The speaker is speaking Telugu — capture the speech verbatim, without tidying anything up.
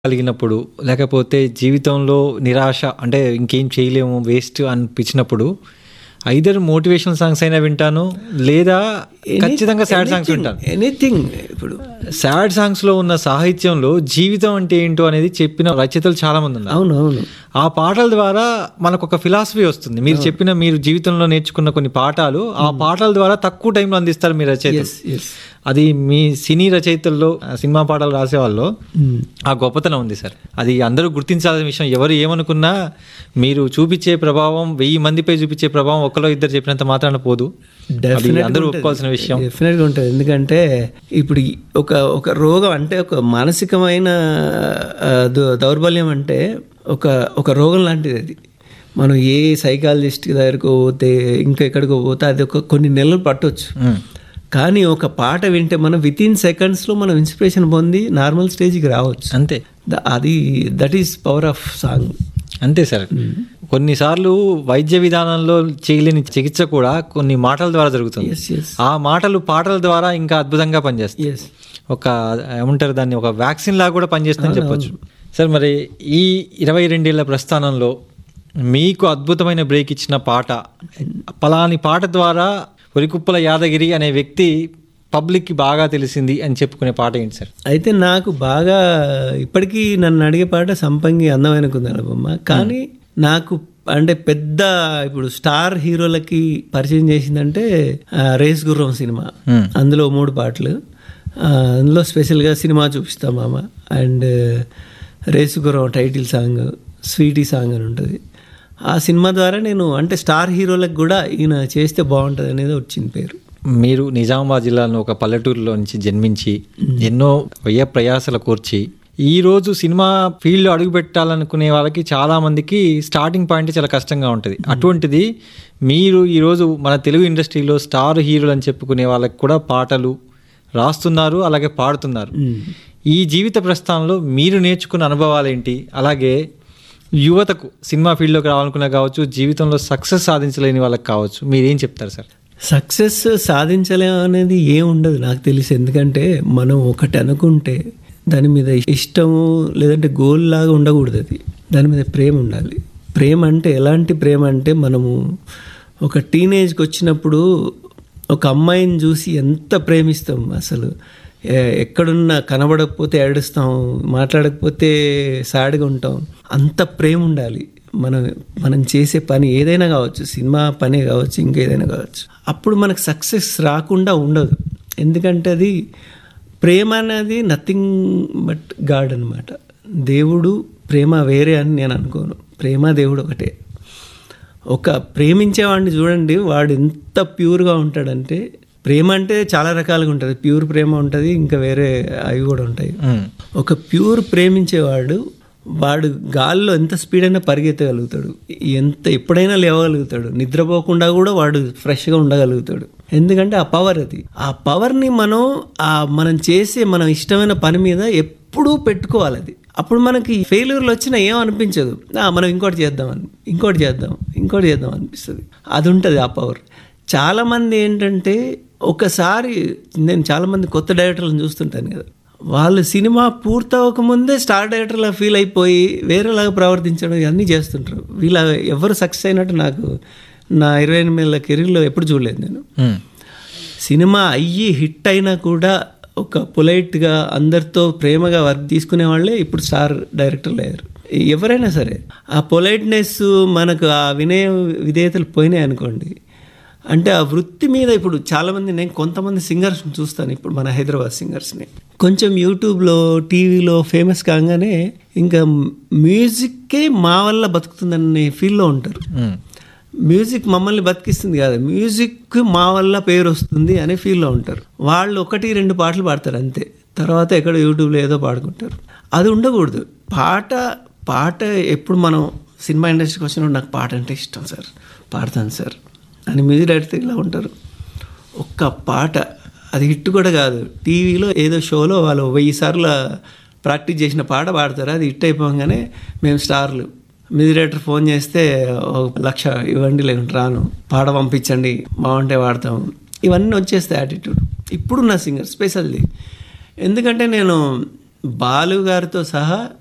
కలిగినప్పుడు, లేకపోతే జీవితంలో నిరాశ అంటే ఇంకేం చేయలేము వేస్ట్ అనిపించినప్పుడు ఐదర్ మోటివేషనల్ సాంగ్స్ అయినా వింటాను, లేదా ఖచ్చితంగా సాడ్ సాంగ్స్ వింటాను. ఎనీథింగ్. ఇప్పుడు సాడ్ సాంగ్స్లో ఉన్న సాహిత్యంలో జీవితం అంటే ఏంటో అనేది చెప్పిన రచయితలు చాలా మంది ఉన్నారు. అవును అవును ఆ పాటల ద్వారా మనకు ఒక ఫిలాసఫీ వస్తుంది. మీరు చెప్పిన మీరు జీవితంలో నేర్చుకున్న కొన్ని పాఠాలు ఆ పాటల ద్వారా తక్కువ టైంలో అందిస్తారు మీ రచయితలు. అది మీ సినీ రచయితల్లో సినిమా పాటలు రాసేవాళ్ళు ఆ గొప్పతనం ఉంది సార్. అది అందరూ గుర్తించాల్సిన విషయం. ఎవరు ఏమనుకున్నా మీరు చూపించే ప్రభావం వెయ్యి మందిపై చూపించే ప్రభావం ఒకలో ఇద్దరు చెప్పినంత మాత్రాన పోదు. అందరూ ఒప్పుకోవాల్సిన విషయం. డెఫినెట్గా ఉంటుంది. ఎందుకంటే ఇప్పుడు ఒక ఒక రోగం అంటే ఒక మానసికమైన దౌర్బల్యం అంటే ఒక ఒక రోగం లాంటిది. అది మనం ఏ సైకాలజిస్ట్ దగ్గరకు పోతే ఇంకా ఎక్కడికో పోతే అది ఒక కొన్ని నెలలు పట్టవచ్చు. కానీ ఒక పాట వింటే మనం విత్ ఇన్ సెకండ్స్లో మనం ఇన్స్పిరేషన్ పొంది నార్మల్ స్టేజ్కి రావచ్చు. అంతే. అది that is power of song. అంతే సార్. కొన్నిసార్లు వైద్య విధానంలో చేయలేని చికిత్స కూడా కొన్ని మాటల ద్వారా జరుగుతుంది. ఆ మాటలు పాటల ద్వారా ఇంకా అద్భుతంగా పనిచేస్తాయి. ఒక ఏమంటారు దాన్ని, ఒక వ్యాక్సిన్ లాగా కూడా పనిచేస్తుందని చెప్పొచ్చు సార్. మరి ఈ ఇరవై రెండేళ్ల ప్రస్థానంలో మీకు అద్భుతమైన బ్రేక్ ఇచ్చిన పాట, పలాని పాట ద్వారా ఒరికుప్పల యాదగిరి అనే వ్యక్తి పబ్లిక్కి బాగా తెలిసింది అని చెప్పుకునే పాట ఏంటి సార్? అయితే నాకు బాగా ఇప్పటికీ నన్ను అడిగే పాట సంపంగి అందమైన కుందల బొమ్మ. కానీ నాకు అంటే పెద్ద ఇప్పుడు స్టార్ హీరోలకి పరిచయం చేసిందంటే రేస్ గుర్రం సినిమా. అందులో మూడు పాటలు, అందులో స్పెషల్గా సినిమా చూపిస్తా మామ అండ్ రేసు గుర్రం టైటిల్ సాంగ్, స్వీటీ సాంగ్ అని ఉంటుంది. ఆ సినిమా ద్వారా నేను అంటే స్టార్ హీరోలకు కూడా ఈయన చేస్తే బాగుంటుంది అనేది వచ్చింది పేరు. మీరు నిజామాబాద్ జిల్లాలో ఒక పల్లెటూరులో నుంచి జన్మించి ఎన్నో వ్యయ ప్రయాసల కూర్చి ఈరోజు సినిమా ఫీల్డ్లో అడుగు పెట్టాలనుకునే వాళ్ళకి చాలామందికి స్టార్టింగ్ పాయింట్ చాలా కష్టంగా ఉంటుంది. అటువంటిది మీరు ఈరోజు మన తెలుగు ఇండస్ట్రీలో స్టార్ హీరోలు అని చెప్పుకునే వాళ్ళకి కూడా పాటలు రాస్తున్నారు, అలాగే పాడుతున్నారు. ఈ జీవిత ప్రస్థానంలో మీరు నేర్చుకున్న అనుభవాలు ఏంటి? అలాగే యువతకు సినిమా ఫీల్డ్లోకి రావాలనుకున్నా కావచ్చు, జీవితంలో సక్సెస్ సాధించలేని వాళ్ళకి కావచ్చు, మీరేం చెప్తారు సార్? సక్సెస్ సాధించలేం అనేది ఏం ఉండదు నాకు తెలిసి. ఎందుకంటే మనం ఒకటి అనుకుంటే దాని మీద ఇష్టము లేదంటే గోల్ లాగా ఉండకూడదు. అది దాని మీద ప్రేమ ఉండాలి. ప్రేమ అంటే ఎలాంటి ప్రేమ అంటే మనము ఒక టీనేజ్కి వచ్చినప్పుడు ఒక అమ్మాయిని చూసి ఎంత ప్రేమిస్తాం, అసలు ఎక్కడున్నా కనబడకపోతే ఏడుస్తాం, మాట్లాడకపోతే సాడ్గా ఉంటాం. అంత ప్రేమ ఉండాలి. మనం మనం చేసే పని ఏదైనా కావచ్చు, సినిమా పనే కావచ్చు, ఇంకేదైనా కావచ్చు. అప్పుడు మనకు సక్సెస్ రాకుండా ఉండదు. ఎందుకంటే అది ప్రేమ అనేది నథింగ్ బట్ గాడ్ అనమాట. దేవుడు ప్రేమ వేరే అని నేను అనుకోను. ప్రేమ దేవుడు ఒకటే. ఒక ప్రేమించేవాడిని చూడండి, వాడు ఎంత ప్యూర్గా ఉంటాడంటే, ప్రేమ అంటే చాలా రకాలుగా ఉంటుంది. ప్యూర్ ప్రేమ ఉంటుంది, ఇంకా వేరే అవి కూడా ఉంటాయి. ఒక ప్యూర్ ప్రేమించేవాడు వాడు గాల్లో ఎంత స్పీడ్ అయినా పరిగెత్తగలుగుతాడు, ఎంత ఎప్పుడైనా లేవగలుగుతాడు, నిద్రపోకుండా కూడా వాడు ఫ్రెష్గా ఉండగలుగుతాడు. ఎందుకంటే ఆ పవర్ అది. ఆ పవర్ని మనం ఆ మనం చేసే మనం ఇష్టమైన పని మీద ఎప్పుడూ పెట్టుకోవాలి. అది అప్పుడు మనకి ఫెయిల్యూర్లు వచ్చినా ఏం అనిపించదు. మనం ఇంకోటి చేద్దామని ఇంకోటి చేద్దాం ఇంకోటి చేద్దాం అనిపిస్తుంది. అది ఉంటుంది ఆ పవర్. చాలామంది ఏంటంటే ఒకసారి నేను చాలామంది కొత్త డైరెక్టర్లను చూస్తుంటాను కదా, వాళ్ళు సినిమా పూర్తవకముందే స్టార్ డైరెక్టర్లా ఫీల్ అయిపోయి వేరేలాగా ప్రవర్తించడం ఇవన్నీ చేస్తుంటారు. వీళ్ళ ఎవరు సక్సెస్ అయినట్టు నాకు నా ఇరవై ఎనిమిదిల కెరీర్లో ఎప్పుడు చూడలేదు నేను. సినిమా అయ్యి హిట్ అయినా కూడా ఒక పొలైట్గా అందరితో ప్రేమగా వర్క్ తీసుకునే వాళ్ళే ఇప్పుడు స్టార్ డైరెక్టర్లు అయ్యారు. ఎవరైనా సరే ఆ పొలైట్నెస్ మనకు ఆ వినయ విధేయతలు పోయినాయి అనుకోండి, అంటే ఆ వృత్తి మీద ఇప్పుడు చాలామంది నేను కొంతమంది సింగర్స్ని చూస్తాను. ఇప్పుడు మన హైదరాబాద్ సింగర్స్ని కొంచెం యూట్యూబ్లో టీవీలో ఫేమస్ కాగానే ఇంకా మ్యూజిక్కే మా వల్ల బతుకుతుందనే ఫీల్లో ఉంటారు. మ్యూజిక్ మమ్మల్ని బతికిస్తుంది కాదు, మ్యూజిక్ మా వల్ల పేరు వస్తుంది అనే ఫీల్లో ఉంటారు. వాళ్ళు ఒకటి రెండు పాటలు పాడతారు అంతే, తర్వాత ఎక్కడ యూట్యూబ్లో ఏదో పాడుకుంటారు. అది ఉండకూడదు. పాట పాట ఎప్పుడు మనం సినిమా ఇండస్ట్రీకి వచ్చినప్పుడు నాకు పాట అంటే ఇష్టం సార్, పాడతాను సార్ అని మ్యూజిక్ డైరెక్టర్ ఇలా ఉంటారు. ఒక్క పాట అది హిట్ కూడా కాదు, టీవీలో ఏదో షోలో వాళ్ళు వెయ్యి సార్లు ప్రాక్టీస్ చేసిన పాట పాడతారు, అది హిట్ అయిపోగానే మేము స్టార్లు. మ్యూజిక్ డైరెక్టర్ ఫోన్ చేస్తే ఒక లక్ష ఇవ్వండి, లేకుంటే రాను, పాట పంపించండి, బాగుంటే వాడతాం, ఇవన్నీ వచ్చేస్తాయి యాటిట్యూడ్ ఇప్పుడున్న సింగర్ స్పెషల్లీ. ఎందుకంటే నేను బాలు గారితో సహా